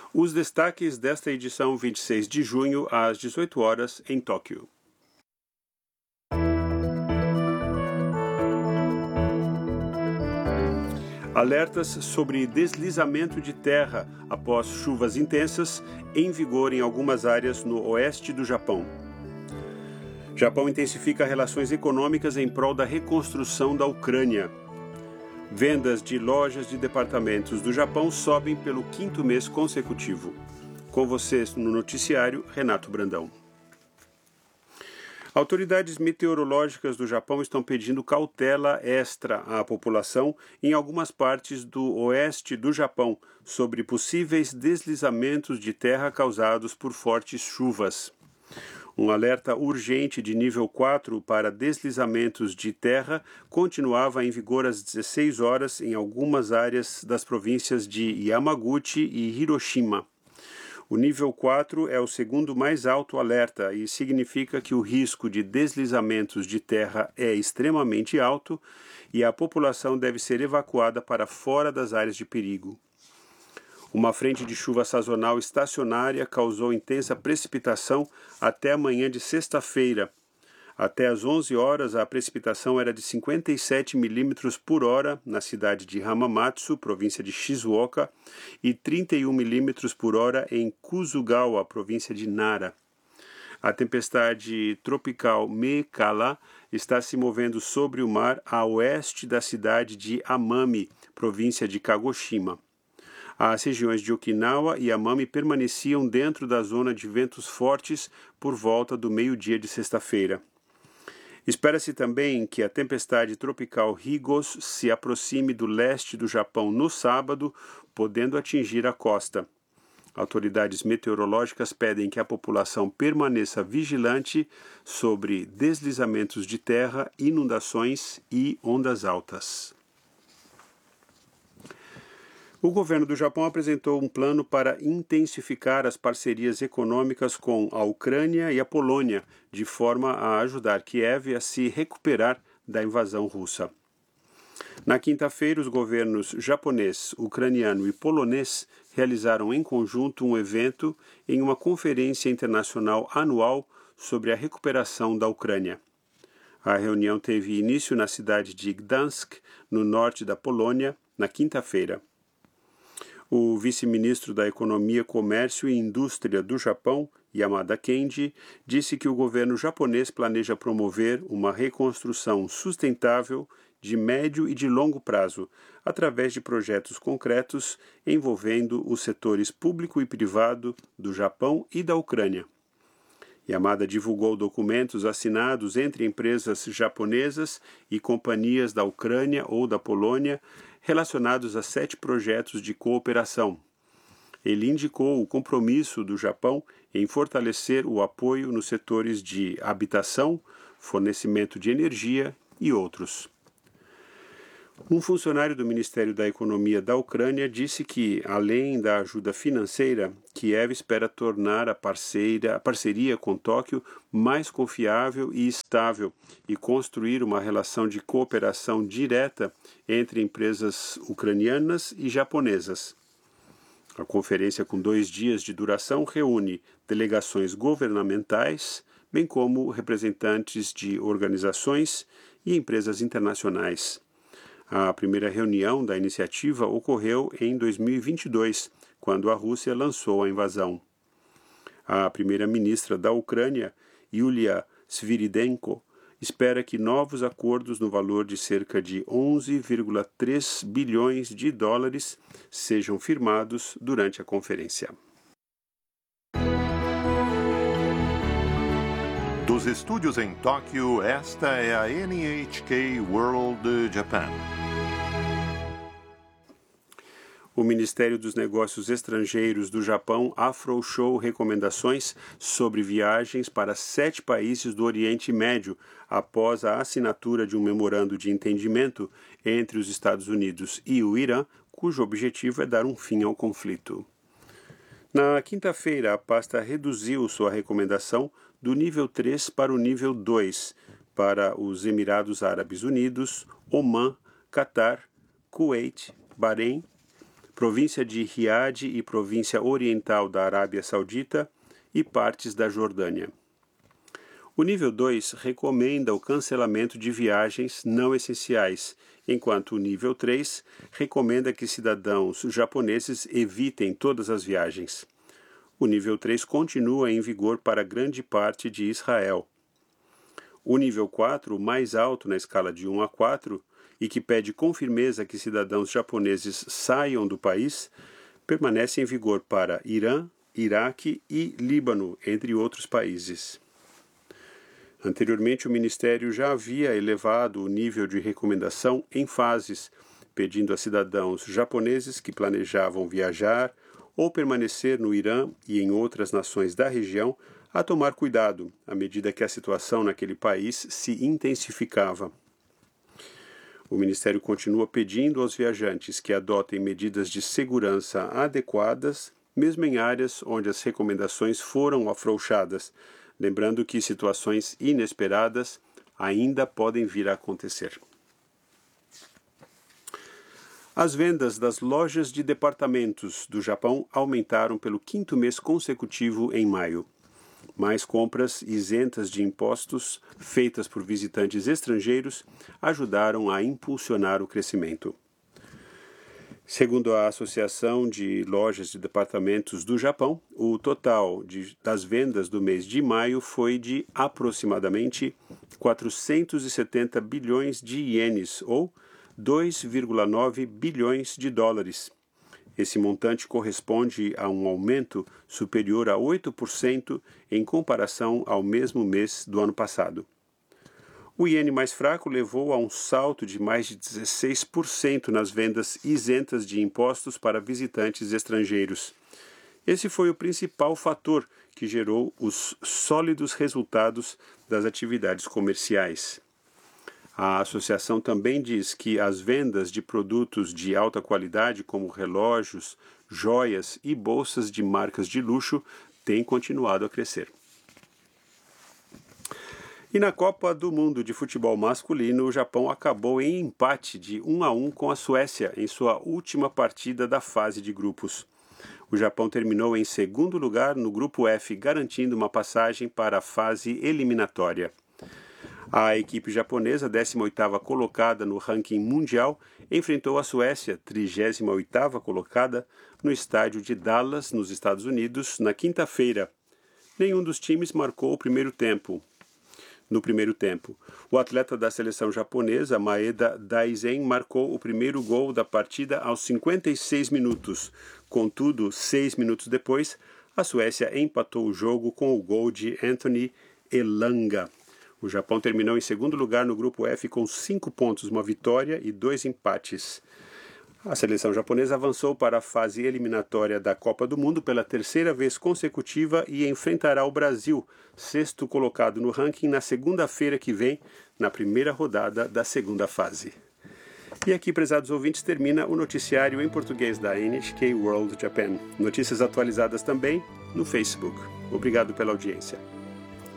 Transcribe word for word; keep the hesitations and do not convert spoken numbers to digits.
Os destaques desta edição vinte e seis de junho, às dezoito horas, em Tóquio. Alertas sobre deslizamento de terra após chuvas intensas em vigor em algumas áreas no oeste do Japão. Japão intensifica relações econômicas em prol da reconstrução da Ucrânia. Vendas de lojas de departamentos do Japão sobem pelo quinto mês consecutivo. Com vocês no noticiário, Renato Brandão. Autoridades meteorológicas do Japão estão pedindo cautela extra à população em algumas partes do oeste do Japão sobre possíveis deslizamentos de terra causados por fortes chuvas. Um alerta urgente de nível quatro para deslizamentos de terra continuava em vigor às dezesseis horas em algumas áreas das províncias de Yamaguchi e Hiroshima. O nível quatro é o segundo mais alto alerta e significa que o risco de deslizamentos de terra é extremamente alto e a população deve ser evacuada para fora das áreas de perigo. Uma frente de chuva sazonal estacionária causou intensa precipitação até a manhã de sexta-feira. Até às onze horas, a precipitação era de cinquenta e sete milímetros por hora na cidade de Hamamatsu, província de Shizuoka, e trinta e um milímetros por hora em Kuzugawa, província de Nara. A tempestade tropical Mekala está se movendo sobre o mar a oeste da cidade de Amami, província de Kagoshima. As regiões de Okinawa e Amami permaneciam dentro da zona de ventos fortes por volta do meio-dia de sexta-feira. Espera-se também que a tempestade tropical Higos se aproxime do leste do Japão no sábado, podendo atingir a costa. Autoridades meteorológicas pedem que a população permaneça vigilante sobre deslizamentos de terra, inundações e ondas altas. O governo do Japão apresentou um plano para intensificar as parcerias econômicas com a Ucrânia e a Polônia, de forma a ajudar Kiev a se recuperar da invasão russa. Na quinta-feira, os governos japonês, ucraniano e polonês realizaram em conjunto um evento em uma conferência internacional anual sobre a recuperação da Ucrânia. A reunião teve início na cidade de Gdansk, no norte da Polônia, na quinta-feira. O vice-ministro da Economia, Comércio e Indústria do Japão, Yamada Kenji, disse que o governo japonês planeja promover uma reconstrução sustentável de médio e de longo prazo, através de projetos concretos envolvendo os setores público e privado do Japão e da Ucrânia. Yamada divulgou documentos assinados entre empresas japonesas e companhias da Ucrânia ou da Polônia relacionados a sete projetos de cooperação. Ele indicou o compromisso do Japão em fortalecer o apoio nos setores de habitação, fornecimento de energia e outros. Um funcionário do Ministério da Economia da Ucrânia disse que, além da ajuda financeira, Kiev espera tornar a, parceira, a parceria com Tóquio mais confiável e estável e construir uma relação de cooperação direta entre empresas ucranianas e japonesas. A conferência, com dois dias de duração, reúne delegações governamentais, bem como representantes de organizações e empresas internacionais. A primeira reunião da iniciativa ocorreu em dois mil e vinte e dois, quando a Rússia lançou a invasão. A primeira-ministra da Ucrânia, Yulia Sviridenko, espera que novos acordos no valor de cerca de onze vírgula três bilhões de dólares sejam firmados durante a conferência. Dos estúdios em Tóquio, esta é a N H K World Japan. O Ministério dos Negócios Estrangeiros do Japão afrouxou recomendações sobre viagens para sete países do Oriente Médio após a assinatura de um memorando de entendimento entre os Estados Unidos e o Irã, cujo objetivo é dar um fim ao conflito. Na quinta-feira, a pasta reduziu sua recomendação do nível três para o nível dois para os Emirados Árabes Unidos, Omã, Catar, Kuwait, Bahrein, província de Riad e província oriental da Arábia Saudita e partes da Jordânia. O nível dois recomenda o cancelamento de viagens não essenciais, enquanto o nível três recomenda que cidadãos japoneses evitem todas as viagens. O nível três continua em vigor para grande parte de Israel. O nível quatro, o mais alto na escala de um a quatro, e que pede com firmeza que cidadãos japoneses saiam do país, permanece em vigor para Irã, Iraque e Líbano, entre outros países. Anteriormente, o Ministério já havia elevado o nível de recomendação em fases, pedindo a cidadãos japoneses que planejavam viajar ou permanecer no Irã e em outras nações da região a tomar cuidado, à medida que a situação naquele país se intensificava. O Ministério continua pedindo aos viajantes que adotem medidas de segurança adequadas, mesmo em áreas onde as recomendações foram afrouxadas, lembrando que situações inesperadas ainda podem vir a acontecer. As vendas das lojas de departamentos do Japão aumentaram pelo quinto mês consecutivo em maio. Mais compras isentas de impostos feitas por visitantes estrangeiros ajudaram a impulsionar o crescimento. Segundo a Associação de Lojas de Departamentos do Japão, o total de, das vendas do mês de maio foi de aproximadamente quatrocentos e setenta bilhões de ienes, ou dois vírgula nove bilhões de dólares. Esse montante corresponde a um aumento superior a oito por cento em comparação ao mesmo mês do ano passado. O iene mais fraco levou a um salto de mais de dezesseis por cento nas vendas isentas de impostos para visitantes estrangeiros. Esse foi o principal fator que gerou os sólidos resultados das atividades comerciais. A associação também diz que as vendas de produtos de alta qualidade, como relógios, joias e bolsas de marcas de luxo, têm continuado a crescer. E na Copa do Mundo de Futebol Masculino, o Japão acabou em empate de um a um com a Suécia em sua última partida da fase de grupos. O Japão terminou em segundo lugar no grupo F, garantindo uma passagem para a fase eliminatória. A equipe japonesa, décima oitava colocada no ranking mundial, enfrentou a Suécia, trigésima oitava colocada, no estádio de Dallas, nos Estados Unidos, na quinta-feira. Nenhum dos times marcou o primeiro tempo. No primeiro tempo, o atleta da seleção japonesa, Maeda Daizen, marcou o primeiro gol da partida aos cinquenta e seis minutos. Contudo, seis minutos depois, a Suécia empatou o jogo com o gol de Anthony Elanga. O Japão terminou em segundo lugar no grupo F com cinco pontos, uma vitória e dois empates. A seleção japonesa avançou para a fase eliminatória da Copa do Mundo pela terceira vez consecutiva e enfrentará o Brasil, sexto colocado no ranking, na segunda-feira que vem, na primeira rodada da segunda fase. E aqui, prezados ouvintes, termina o noticiário em português da N H K World Japan. Notícias atualizadas também no Facebook. Obrigado pela audiência.